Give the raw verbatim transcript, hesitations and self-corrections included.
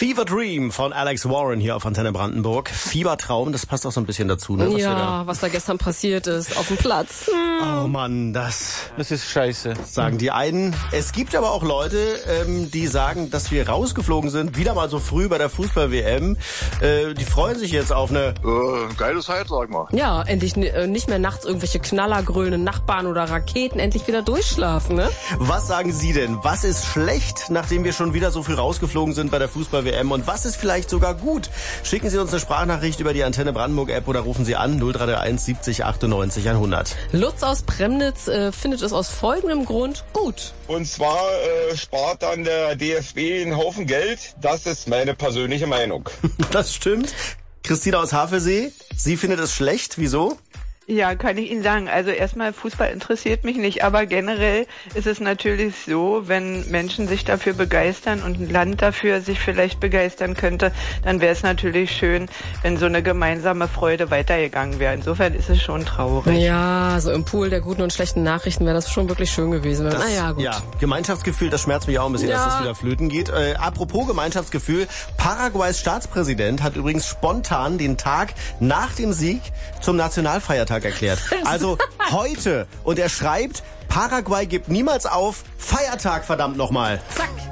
Fever Dream von Alex Warren hier auf Antenne Brandenburg. Fiebertraum, das passt auch so ein bisschen dazu, ne? Was ja, da was da gestern passiert ist auf dem Platz. Oh Mann, das... Das ist scheiße. Sagen die einen. Es gibt aber auch Leute, ähm, die sagen, dass wir rausgeflogen sind, wieder mal so früh bei der Fußball-W M. Äh, die freuen sich jetzt auf eine... Äh, geile Zeit, sag mal. Ja, endlich äh, nicht mehr nachts irgendwelche knallergrünen Nachbarn oder Raketen, endlich wieder durchschlafen, ne? Was sagen Sie denn? Was ist schlecht, nachdem wir schon wieder so früh rausgeflogen sind bei der Fußball-W M? Und was ist vielleicht sogar gut? Schicken Sie uns eine Sprachnachricht über die Antenne Brandenburg-App oder rufen Sie an null drei drei eins siebzig achtundneunzig hundert. Lutz aus Premnitz äh, findet es aus folgendem Grund gut. Und zwar äh, spart dann der D F B einen Haufen Geld. Das ist meine persönliche Meinung. Das stimmt. Christina aus Havelsee, sie findet es schlecht. Wieso? Ja, kann ich Ihnen sagen. Also erstmal, Fußball interessiert mich nicht, aber generell ist es natürlich so, wenn Menschen sich dafür begeistern und ein Land dafür sich vielleicht begeistern könnte, dann wäre es natürlich schön, wenn so eine gemeinsame Freude weitergegangen wäre. Insofern ist es schon traurig. Ja, so im Pool der guten und schlechten Nachrichten wäre das schon wirklich schön gewesen. Das, naja, gut. Ja, Gemeinschaftsgefühl, das schmerzt mich auch ein bisschen, Ja. dass das wieder flöten geht. Äh, apropos Gemeinschaftsgefühl, Paraguays Staatspräsident hat übrigens spontan den Tag nach dem Sieg zum Nationalfeiertag erklärt. Also heute. Und er schreibt, Paraguay gibt niemals auf. Feiertag, verdammt nochmal. Zack.